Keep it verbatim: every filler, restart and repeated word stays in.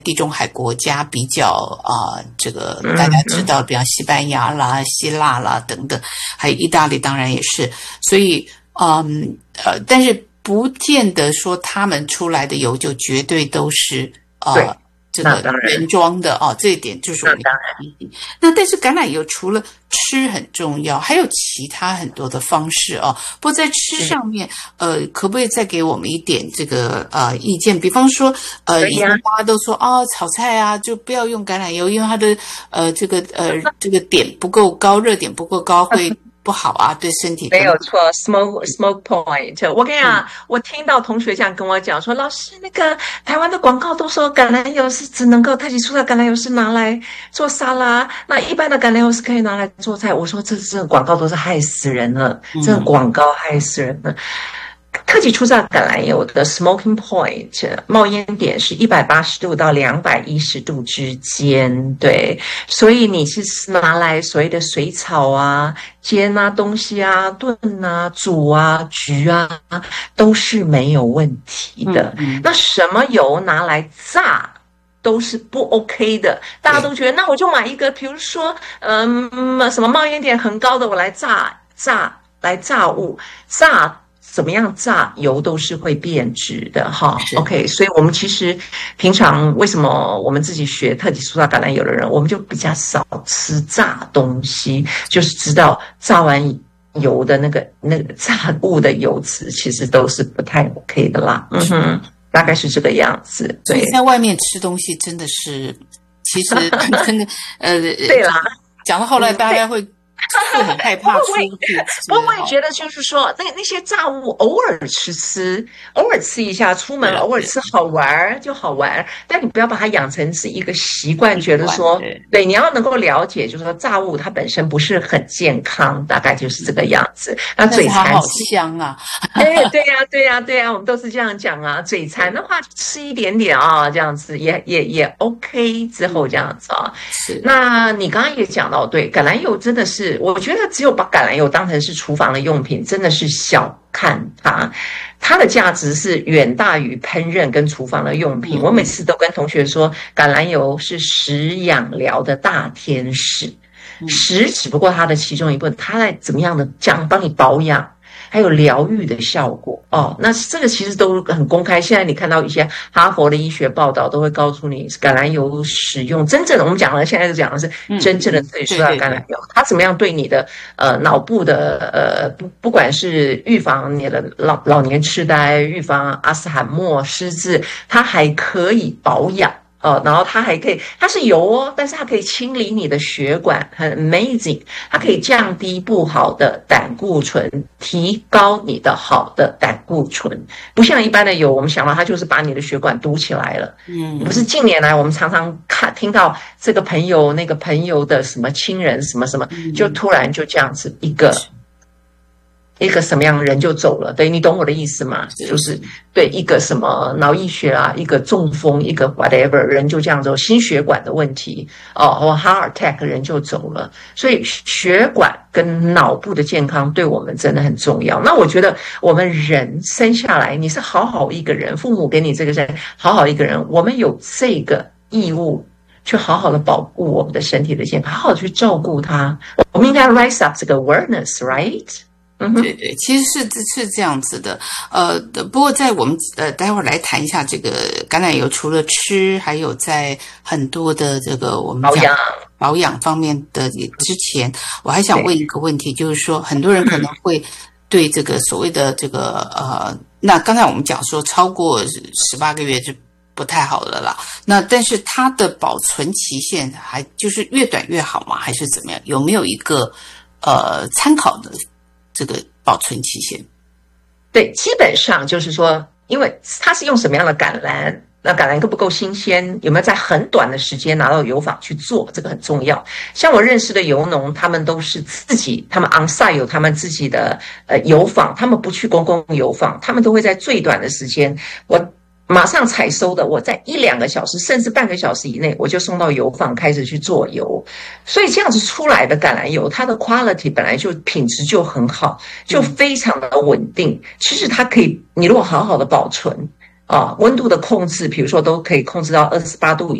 地中海国家比较啊、呃，这个大家知道，比方西班牙啦、希腊啦等等，还有意大利，当然也是。所以，嗯呃，但是不见得说他们出来的油就绝对都是呃这个原装的哦，这一点就是我们当然。那但是橄榄油除了吃很重要，还有其他很多的方式哦。不过在吃上面，呃，可不可以再给我们一点这个呃意见？比方说，呃，以前大家都说哦，炒菜啊就不要用橄榄油，因为它的呃这个呃这个点不够高，热点不够高会不好啊，对身体。 没有错 ，smoke smoke point。我跟你讲，嗯、我听到同学这样跟我讲说，老师，那个台湾的广告都说橄榄油是只能够特级蔬菜橄榄油是拿来做沙拉，那一般的橄榄油是可以拿来做菜。我说这这个广告都是害死人了，嗯、这个广告害死人了。特级初榨橄榄油的 smoking point 冒烟点是一百八十度到两百一十度之间，对，所以你是拿来所谓的水炒啊、煎啊东西啊、炖啊、煮啊、焗啊，都是没有问题的。嗯嗯，那什么油拿来炸都是不 OK 的，大家都觉得那我就买一个，比如说嗯什么冒烟点很高的，我来炸炸来炸物炸。怎么样炸油都是会变质的哈 ，OK， 所以我们其实平常为什么我们自己学特级蔬菜橄榄油的人，我们就比较少吃炸东西，就是知道炸完油的那个那个炸物的油脂其实都是不太 OK 的啦，嗯哼，大概是这个样子。对， 所以在外面吃东西真的是，其实真的呃， 对啦， 讲到后来大家会。会很害怕出去， 不过我也觉得就是说，那那些炸物偶尔吃吃，偶尔吃一下，出门偶尔吃好玩就好玩，但你不要把它养成是一个习惯，觉得说，对，你要能够了解，就是说炸物它本身不是很健康，大概就是这个样子。那嘴馋好香啊！ 哎，对呀、啊，对呀、啊，对呀、啊，我们都是这样讲啊。嘴馋的话，吃一点点啊，这样子也也也 OK。之后这样子啊， 是。 那你刚刚也讲到，对，橄榄油真的是。我觉得只有把橄榄油当成是厨房的用品，真的是小看它，它的价值是远大于烹饪跟厨房的用品。嗯、我每次都跟同学说，橄榄油是食养疗的大天使，嗯、食只不过它的其中一部分，它在怎么样的讲帮你保养。还有疗愈的效果哦，那这个其实都很公开。现在你看到一些哈佛的医学报道，都会告诉你橄榄油使用真正的，我们讲了，现在就讲的是真正的特级蔬菜橄榄油，嗯、它怎么样对你的呃脑部的呃不不管是预防你的老老年痴呆、预防阿兹海默失智，它还可以保养。哦，然后它还可以，它是油哦，但是它可以清理你的血管，很 amazing。它可以降低不好的胆固醇，提高你的好的胆固醇。不像一般的油，我们想到它就是把你的血管堵起来了。嗯，不是近年来我们常常看听到这个朋友那个朋友的什么亲人什么什么，就突然就这样子一个。一个什么样的人就走了，对，你懂我的意思吗？就是对一个什么脑溢血啊，一个中风，一个 whatever 人就这样走，心血管的问题哦，或 heart attack 人就走了。所以血管跟脑部的健康对我们真的很重要。那我觉得我们人生下来，你是好好一个人，父母给你这个人好好一个人，我们有这个义务去好好的保护我们的身体的健康，好好去照顾它。我们应该 rise up 这个 awareness，right？ 对对，其实是是这样子的，呃，不过在我们呃待会儿来谈一下这个橄榄油，除了吃，还有在很多的这个我们讲保养方面的之前，我还想问一个问题，就是说很多人可能会对这个所谓的这个呃，那刚才我们讲说超过十八个月是不太好的啦，那但是它的保存期限还就是越短越好吗？还是怎么样？有没有一个呃参考的？这个保存期限， 对，基本上就是说，因为它是用什么样的橄榄，那橄榄够不够新鲜，有没有在很短的时间拿到油坊去做，这个很重要。像我认识的油农，他们都是自己，他们 on-site 有他们自己的呃油坊，他们不去公共油坊，他们都会在最短的时间，我马上采收的，我在一两个小时甚至半个小时以内，我就送到油坊开始去做油。所以这样子出来的橄榄油，它的 quality 本来就品质就很好，就非常的稳定。其实它可以，你如果好好的保存啊，温度的控制，比如说都可以控制到二十八度以